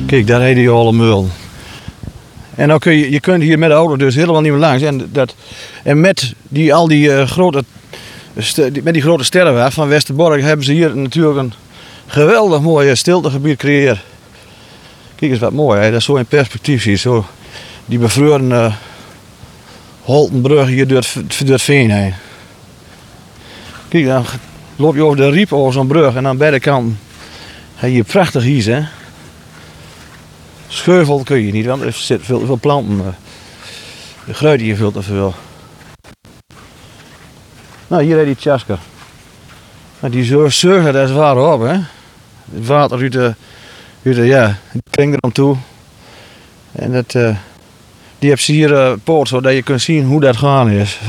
Kijk, daar heet die alle meul. En dan je kunt hier met de auto dus helemaal niet meer langs. En met die grote sterrenwacht van Westerbork hebben ze hier natuurlijk een geweldig mooi stiltegebied gecreëerd. Kijk eens wat mooi, hè? Dat is zo in perspectief zie je. Zo die bevroren Holtenbrug hier door het veen heen. Kijk, dan loop je over de Riep over zo'n brug en aan beide kanten heb je prachtig hies, hè. Scheuvel kun je niet, want er zitten veel planten. De gruit hier veel te veel. Nou, hier heb je die tjasker. Nou, die zeugen daar zwaar op, hè. Het water uit de kring er aan toe. En die hebben ze hier poort, zodat je kunt zien hoe dat gaan is.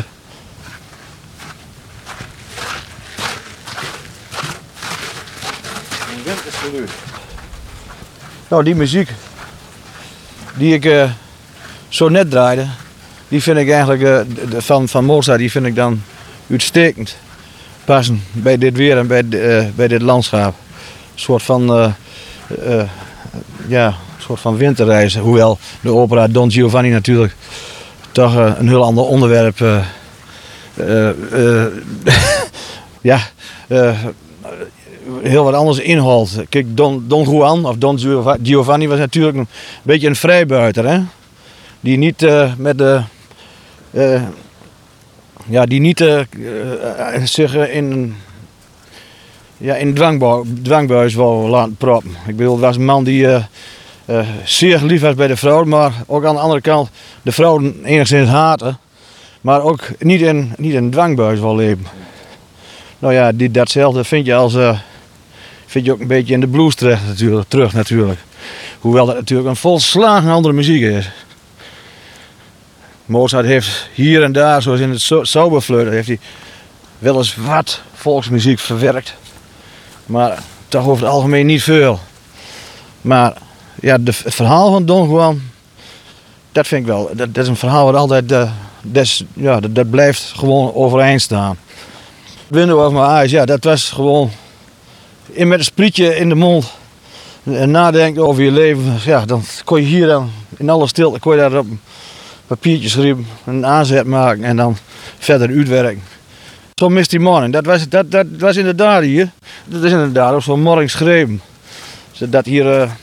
Nou, die muziek die ik zo net draaide, die vind ik eigenlijk van Mozart, die vind ik dan uitstekend passen bij dit weer en bij dit landschap. Een soort van winterreis, hoewel de opera Don Giovanni natuurlijk toch een heel ander onderwerp heel wat anders inhoud. Kijk, Don Juan of Don Giovanni was natuurlijk een beetje een vrijbuiter, hè? Die niet zich in dwangbuis wou laten proppen. Ik bedoel, het was een man die zeer lief was bij de vrouw, maar ook aan de andere kant de vrouw enigszins haatte, maar ook niet in dwangbuis wou leven. Nou ja, datzelfde vind je ook een beetje in de blues terug natuurlijk. Hoewel dat natuurlijk een volslagen andere muziek is. Mozart heeft hier en daar, zoals in het Zauberflöte, heeft hij wel eens wat volksmuziek verwerkt. Maar toch over het algemeen niet veel. Maar ja, het verhaal van Don Juan, dat vind ik wel. Dat is een verhaal wat altijd, dat blijft gewoon overeind staan. Window of my eyes, ja, dat was gewoon met een sprietje in de mond en nadenken over je leven. Ja, dan kon je hier dan in alle stilte kon je daar op een papiertje schrijven, een aanzet maken en dan verder uitwerken. Zo Misty Morning, dat was inderdaad hier. Dat is inderdaad ook zo'n morgen geschreven. Dat hier,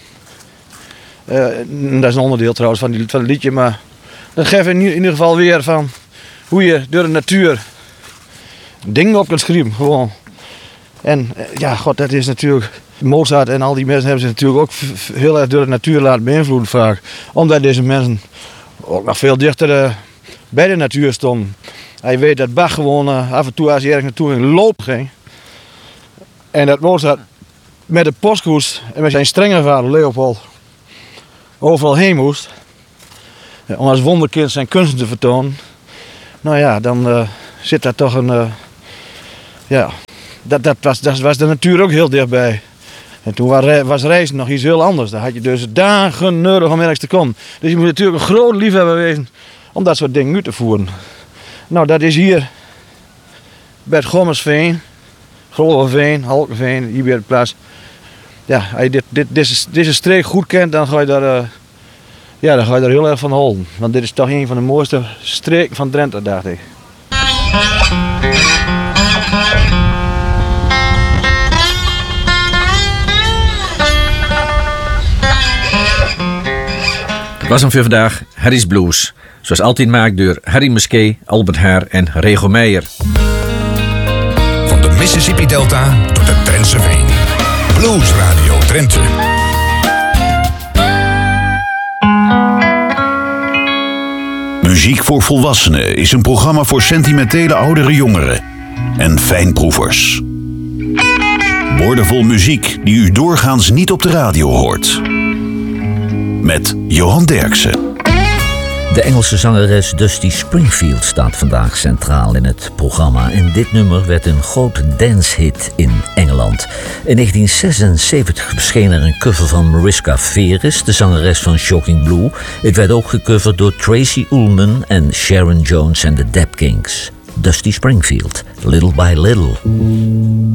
dat is een onderdeel trouwens van het liedje, maar dat geeft in ieder geval weer van hoe je door de natuur dingen op kunt schrijven, gewoon. En ja, god, dat is natuurlijk, Mozart en al die mensen hebben zich natuurlijk ook heel erg door de natuur laten beïnvloeden vaak. Omdat deze mensen ook nog veel dichter bij de natuur stonden. Hij weet dat Bach gewoon af en toe als hij ergens naartoe ging, lopen ging. En dat Mozart met de postkoets en met zijn strenge vader Leopold overal heen moest. Om als wonderkind zijn kunsten te vertonen. Nou ja, dan zit daar toch een... Dat was de natuur ook heel dichtbij. En toen was reizen nog iets heel anders. Daar had je dus dagen nodig om ergens te komen. Dus je moet natuurlijk een groot liefhebber wezen om dat soort dingen uit te voeren. Nou, dat is hier bij het Gommersveen, Grolleveen, Halkeveen, hier bij de plaats. Ja, als je deze streek goed kent, dan ga je daar, heel erg van houden. Want dit is toch een van de mooiste streken van Drenthe, dacht ik. Het was hem voor vandaag, Harry's Blues. Zoals altijd maakt door Harry Musquet, Albert Haar en Rego Meijer. Van de Mississippi Delta tot de Drentse Veen. Blues Radio Drenthe. Muziek voor Volwassenen is een programma voor sentimentele oudere jongeren en fijnproevers. Woordenvol muziek die u doorgaans niet op de radio hoort. Met Johan Derksen. De Engelse zangeres Dusty Springfield staat vandaag centraal in het programma. En dit nummer werd een grote dancehit in Engeland. In 1976 verscheen er een cover van Mariska Veres, de zangeres van Shocking Blue. Het werd ook gecoverd door Tracy Ullman en Sharon Jones en de Dap Kings. Dusty Springfield, Little by Little.